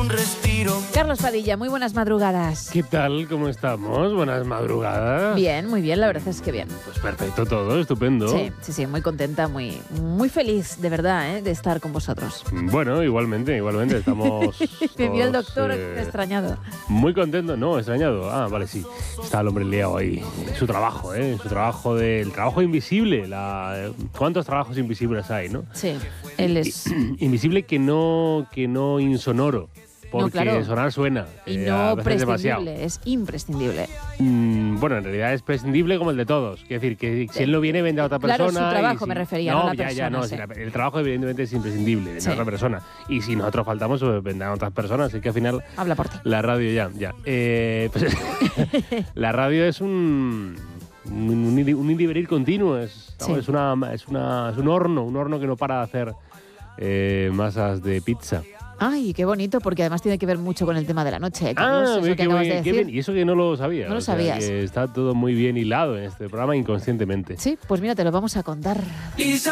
un respiro. Carlos Padilla, muy buenas madrugadas. ¿Qué tal? ¿Cómo estamos? Buenas madrugadas. Bien, muy bien, la verdad es que bien. Pues perfecto todo, estupendo. Sí, muy contenta, muy feliz, de verdad, de estar con vosotros. Bueno, igualmente, estamos Me vio el todos, doctor extrañado. Muy contento, no, extrañado. Ah, vale, sí. Está el hombre liado ahí. Su trabajo, su trabajo el trabajo invisible. ¿Cuántos trabajos invisibles hay, no? Sí, él es... Invisible que no insonoro. Porque no, claro. sonar suena. Y no prescindible, es imprescindible. Bueno, en realidad es prescindible como el de todos. Quiero decir, que si él no viene, vende a otra persona. Claro, su trabajo me refería, no la persona. No, sí. El trabajo evidentemente es imprescindible, vende a otra persona. Y si nosotros faltamos, pues vendrán otras personas. Así que al final... Habla por ti. La radio ya. Pues, la radio es un ir y venir continuo. Es un horno que no para de hacer masas de pizza. Ay, qué bonito, porque además tiene que ver mucho con el tema de la noche, Carlos, eso que acabas de decir. Bien. Y eso que no lo sabía. No lo sabías. Que está todo muy bien hilado en este programa inconscientemente. Sí, pues mira, te lo vamos a contar.